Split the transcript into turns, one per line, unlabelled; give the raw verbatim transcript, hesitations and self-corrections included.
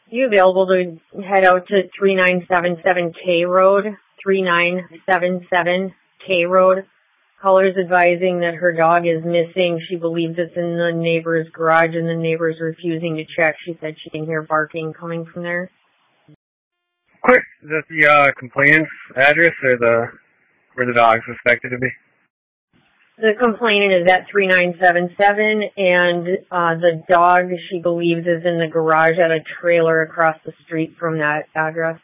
You available to head out to three nine seven seven K Road, three nine seven seven K Road. Caller's advising that her dog is missing. She believes it's in the neighbor's garage and the neighbor's refusing to check. She said she can hear barking coming from there.
Quick, is that the uh, complainant's address or the where the dog's suspected to be?
The complainant is at three nine seven seven, and uh, the dog, she believes, is in the garage at a trailer across the street from that address.